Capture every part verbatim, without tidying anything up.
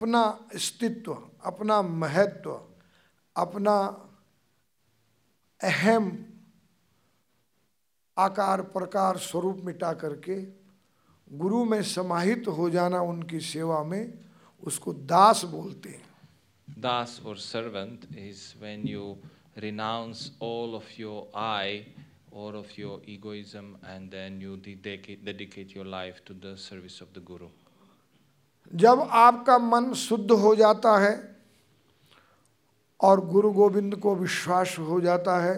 अपना अस्तित्व, अपना महत्व, अपना अहम आकार प्रकार स्वरूप मिटा करके गुरु में समाहित हो जाना उनकी सेवा में, उसको दास बोलते हैं। Das or servant is when you renounce all of your I, all of your egoism, and then you dedicate, dedicate your life to the service of the Guru. जब आपका मन शुद्ध हो जाता है और गुरु गोविंद को विश्वास हो जाता है,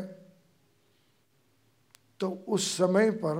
तो उस समय पर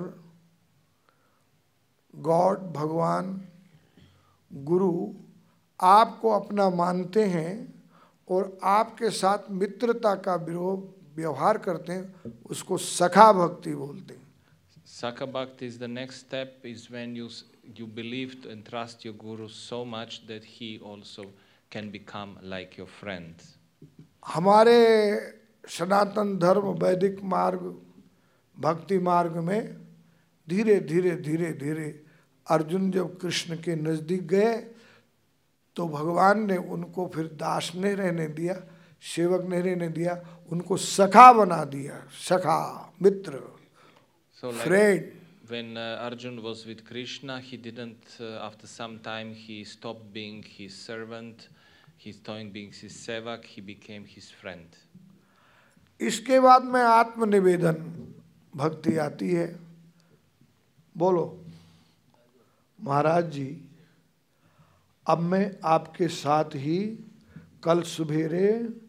गॉड, भगवान, गुरु आपको अपना मानते हैं और आपके साथ मित्रता का व्यवहार करते हैं, उसको सखा भक्ति बोलते हैं। Sakha Bhakti is the next step, is when you you believe and trust your Guru so much that he also can become like your friend. हमारे सनातन धर्म वैदिक मार्ग, भक्ति मार्ग में धीरे धीरे धीरे धीरे अर्जुन जब कृष्ण के नजदीक गए तो भगवान ने उनको फिर दास नहीं रहने दिया, सेवक नहीं रहने दिया, उनको सखा बना दिया, सखा, मित्र, So like friend. when uh, Arjun was with Krishna, he didn't, uh, after some time, he stopped being his servant, he stopped being his sevak, he became his friend. इसके बाद में आत्मनिवेदन भक्ति आती है। बोलो महाराज जी, अब मैं आपके साथ ही कल सुबेरे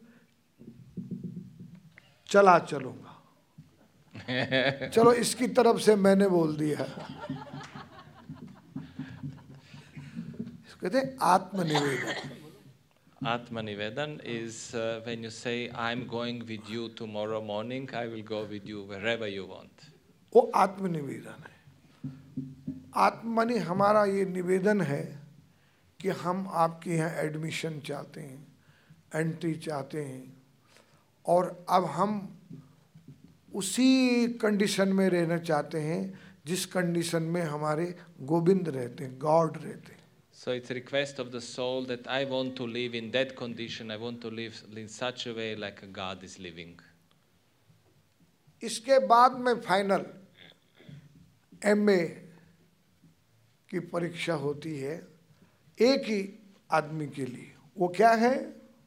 चला चलूंगा। चलो इसकी तरफ से मैंने बोल दिया। कहते हैं आत्मनिवेदन। Atmanivedan is uh, when you say, I'm going with you tomorrow morning, I will go with you wherever you want. वो आत्मनिवेदन है। आत्मनि हमारा ये निवेदन है कि हम आपके यहाँ एडमिशन चाहते हैं, एंट्री चाहते हैं, और अब हम उसी कंडीशन में रहना चाहते हैं जिस कंडीशन में हमारे गोविंद रहते हैं, गॉड रहते हैं। So it's a request of the soul that I want to live in that condition, I want to live in such a way like a God is living. इसके बाद में फाइनल एमए की परीक्षा होती है एक ही आदमी के लिए। वो क्या है?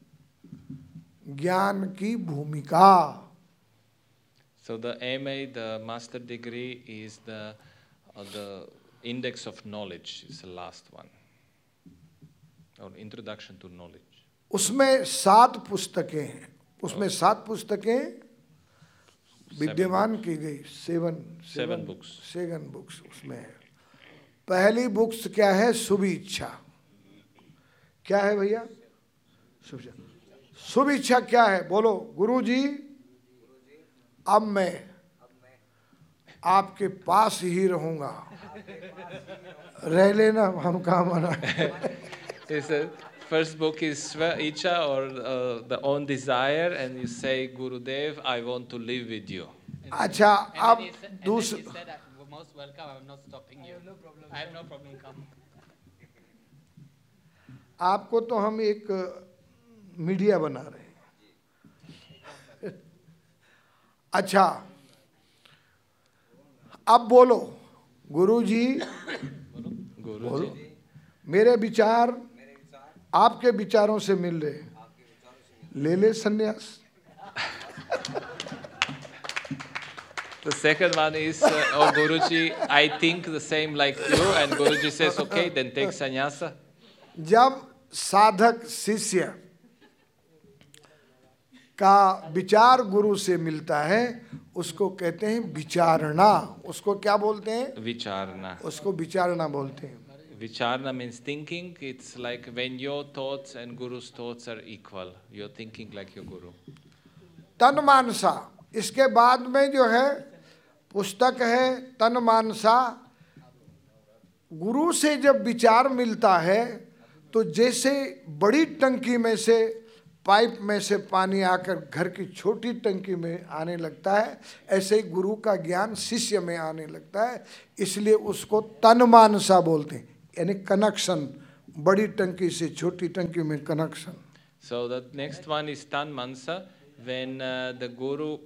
ज्ञान की भूमिका। So the M A, the master degree, is the uh, the index of knowledge, is the last one, or introduction to knowledge. उसमें सात पुस्तकें हैं, उसमें सात पुस्तकें विद्यमान की गई, seven seven books seven books उसमें है। पहली बुक्स क्या है? शुभ इच्छा। क्या है भैया? शुभ इच्छा। शुभ इच्छा क्या है? बोलो गुरु जी, अब मैं आपके पास ही रहूंगा, रह लेना, हम कहाँ मना। First book is Sva Icha, or uh, the own desire, and you say, Gurudev, I want to live with you. अच्छा, अब दूसरा, most welcome, I'm not stopping you. I have no problem, come. आपको तो हम एक media बना रहे हैं। अच्छा, अब बोलो गुरु जी, गुरु जी, मेरे विचार आपके विचारों से मिल रहे, ले ले सन्यास। The second one is, uh, oh Guruji, I think the same like you, and Guruji says, okay, then take sannyasa. जब साधक शिष्य का विचार गुरु से मिलता है उसको कहते हैं विचारणा। उसको क्या बोलते हैं? Vicharna. उसको विचारणा बोलते हैं। Vicharna means thinking. It's like when your thoughts and Guru's thoughts are equal. You're thinking like your Guru. तन मानसा। इसके बाद में जो है पुस्तक है तन मानसा। गुरु से जब विचार मिलता है तो जैसे बड़ी टंकी में से, पाइप में से पानी आकर घर की छोटी टंकी में आने लगता है, ऐसे ही गुरु का ज्ञान शिष्य में आने लगता है। इसलिए उसको तन मानसा बोलते हैं, यानी कनेक्शन, बड़ी टंकी से छोटी टंकी में connection. So the next one is Tan Mansa, when uh, the Guru